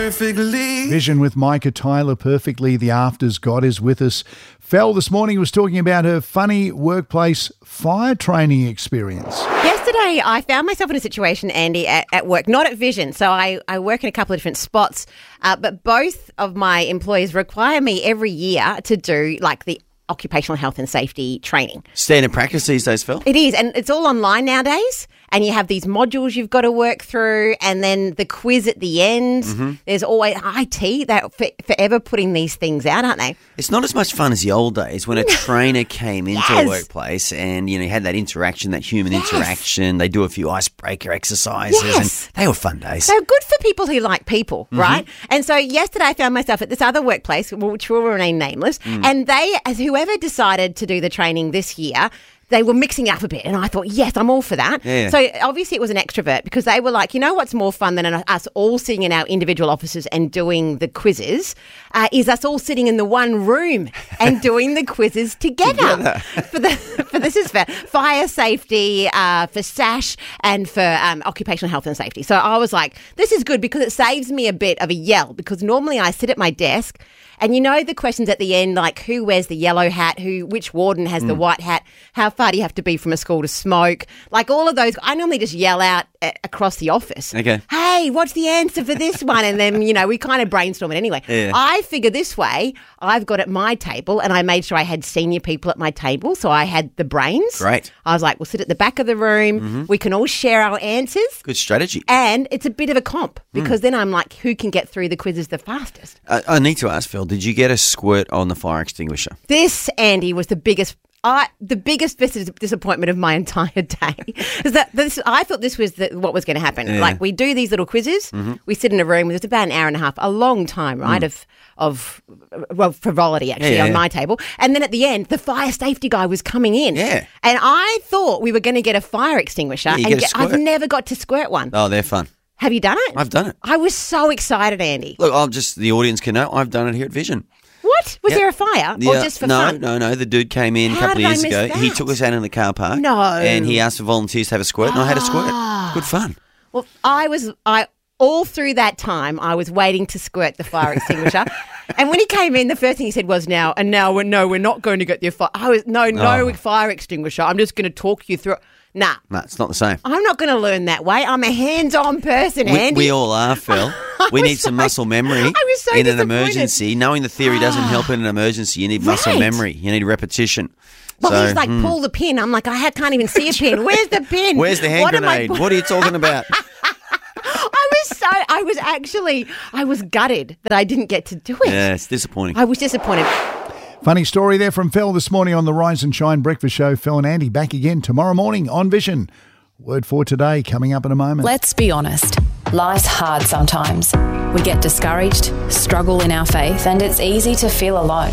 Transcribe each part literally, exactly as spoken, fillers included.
perfectly. Vision with Micah Tyler, perfectly. The Afters, God is with us. Fel this morning was talking about her funny workplace fire training experience. Yesterday, I found myself in a situation, Andy, at, at work, not at Vision. So I, I work in a couple of different spots, uh, but both of my employers require me every year to do like the occupational health and safety training. Standard practice these days, Phil. It is, and it's all online nowadays. And you have these modules you've got to work through, and then the quiz at the end. Mm-hmm. There's always I T. They're for, forever putting these things out, aren't they? It's not as much fun as the old days when a trainer came into yes. a workplace and, you know, had that interaction, that human yes. interaction. They do a few icebreaker exercises, yes. and they were fun days. So good for people who like people, mm-hmm. right? And so yesterday I found myself at this other workplace, which will remain nameless, mm. and they, as whoever decided to do the training this year, they were mixing it up a bit, and I thought, yes, I'm all for that. Yeah. So obviously it was an extrovert because they were like, you know what's more fun than us all sitting in our individual offices and doing the quizzes uh, is us all sitting in the one room and doing the quizzes together. together. for the for this is for fire safety, uh, for S A S H, and for um, occupational health and safety. So I was like, this is good because it saves me a bit of a yell, because normally I sit at my desk. And you know the questions at the end, like who wears the yellow hat, who, which warden has mm. the white hat, how far do you have to be from a school to smoke, like all of those. I normally just yell out uh, across the office. Okay. Hey, what's the answer for this one? And then, you know, we kind of brainstorm it anyway. Yeah. I figure this way, I've got at my table, and I made sure I had senior people at my table, so I had the brains. Great. I was like, we'll sit at the back of the room. Mm-hmm. We can all share our answers. Good strategy. And it's a bit of a comp, because mm. then I'm like, who can get through the quizzes the fastest? I, I need to ask, Phil, did you get a squirt on the fire extinguisher? This, Andy, was the biggest I, the biggest disappointment of my entire day. Is that this, I thought this was the, what was going to happen. Yeah. Like, we do these little quizzes. Mm-hmm. We sit in a room. It's about an hour and a half, a long time, right, mm. of of well, frivolity, actually, yeah, yeah. on my table. And then at the end, the fire safety guy was coming in. Yeah. And I thought we were going to get a fire extinguisher. Yeah, you and get a squirt. I've never got to squirt one. Oh, they're fun. Have you done it? I've done it. I was so excited, Andy. Look, I'll just, the audience can know, I've done it here at Vision. What? Was yep. there a fire? Yeah. Or just for no, fun? No, no, no. The dude came in a How couple of did I years miss ago. that? He took us out in the car park. No. And he asked for volunteers to have a squirt, and I had a squirt. Ah. Good fun. Well, I was, I all through that time, I was waiting to squirt the fire extinguisher. And when he came in, the first thing he said was, now, and now, we're, no, we're not going to get your fire. I was, no, no oh. fire extinguisher. I'm just going to talk you through it. Nah. No, it's not the same. I'm not going to learn that way. I'm a hands-on person, we, Andy. We all are, Phil. We need some so, muscle memory I was so in an emergency. Knowing the theory doesn't help in an emergency. You need muscle right. memory. You need repetition. Well, so, he's like, hmm. pull the pin. I'm like, I can't even see a pin. Where's the pin? Where's the hand what grenade? What are you talking about? I was so, I was actually, I was gutted that I didn't get to do it. Yeah, it's disappointing. I was disappointed. Funny story there from Phil this morning on the Rise and Shine Breakfast Show. Phil and Andy back again tomorrow morning on Vision. Word for today coming up in a moment. Let's be honest. Life's hard sometimes. We get discouraged, struggle in our faith, and it's easy to feel alone.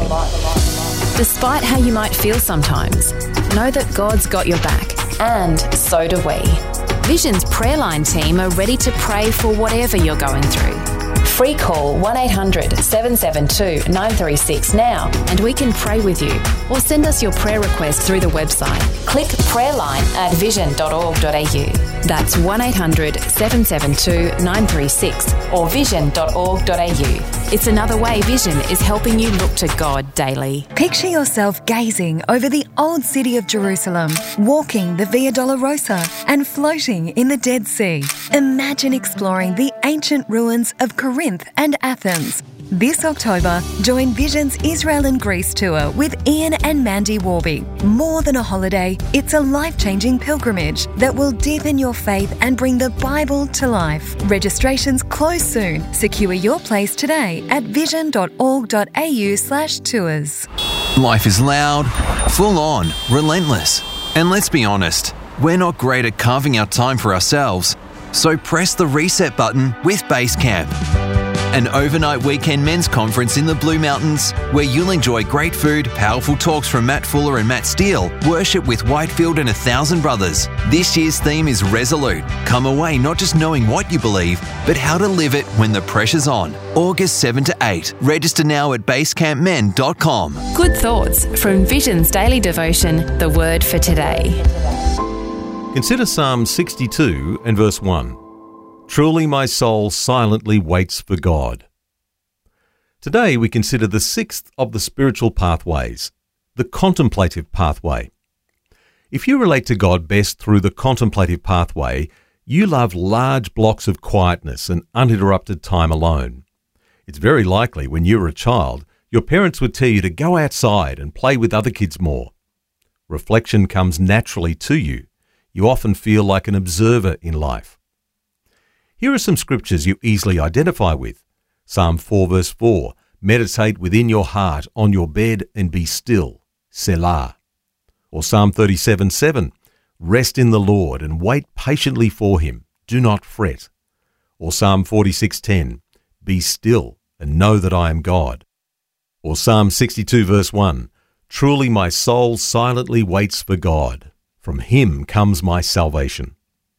Despite how you might feel sometimes, know that God's got your back, and so do we. Vision's prayer line team are ready to pray for whatever you're going through. Free call one eight hundred seven seven two nine three six now and we can pray with you, or send us your prayer request through the website. Click prayerline at vision dot org dot a u. That's one eight hundred seven seven two nine three six or vision dot org dot a u. It's another way Vision is helping you look to God daily. Picture yourself gazing over the old city of Jerusalem, walking the Via Dolorosa and floating in the Dead Sea. Imagine exploring the ancient ruins of Corinth and Athens. This October, join Vision's Israel and Greece tour with Ian and Mandy Warby. More than a holiday, it's a life-changing pilgrimage that will deepen your faith and bring the Bible to life. Registrations close soon. Secure your place today at vision dot org dot a u slash tours. Life is loud, full on, relentless. And let's be honest, we're not great at carving out time for ourselves. So press the reset button with Basecamp, an overnight weekend men's conference in the Blue Mountains where you'll enjoy great food, powerful talks from Matt Fuller and Matt Steele, worship with Whitefield and a thousand brothers. This year's theme is Resolute. Come away not just knowing what you believe, but how to live it when the pressure's on. August seventh to eighth. Register now at basecamp men dot com. Good thoughts from Vision's daily devotion, The Word for Today. Consider Psalm sixty-two and verse one. Truly my soul silently waits for God. Today we consider the sixth of the spiritual pathways, the contemplative pathway. If you relate to God best through the contemplative pathway, you love large blocks of quietness and uninterrupted time alone. It's very likely when you were a child, your parents would tell you to go outside and play with other kids more. Reflection comes naturally to you. You often feel like an observer in life. Here are some scriptures you easily identify with. Psalm four verse four, meditate within your heart on your bed and be still, Selah. Or Psalm thirty-seven seven, rest in the Lord and wait patiently for him, do not fret. Or Psalm forty-six ten, be still and know that I am God. Or Psalm sixty-two verse one, truly my soul silently waits for God, from him comes my salvation.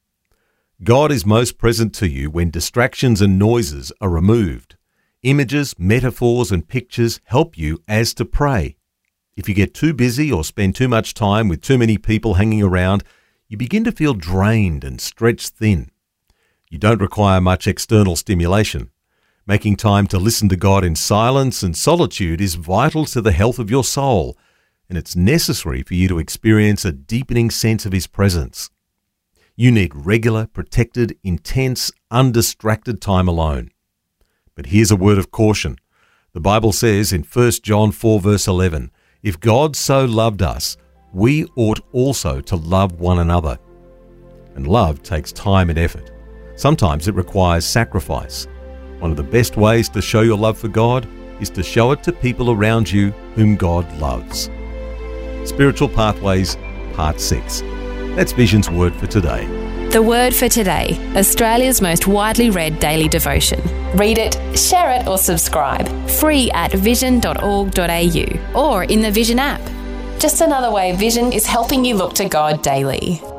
God is most present to you when distractions and noises are removed. Images, metaphors and pictures help you as to pray. If you get too busy or spend too much time with too many people hanging around, you begin to feel drained and stretched thin. You don't require much external stimulation. Making time to listen to God in silence and solitude is vital to the health of your soul, and it's necessary for you to experience a deepening sense of his presence. You need regular, protected, intense, undistracted time alone. But here's a word of caution. The Bible says in First John four verse eleven, if God so loved us, we ought also to love one another. And love takes time and effort. Sometimes it requires sacrifice. One of the best ways to show your love for God is to show it to people around you whom God loves. Spiritual Pathways, Part six. That's Vision's Word for today. The Word for Today, Australia's most widely read daily devotion. Read it, share it or subscribe. Free at vision dot org dot a u or in the Vision app. Just another way Vision is helping you look to God daily.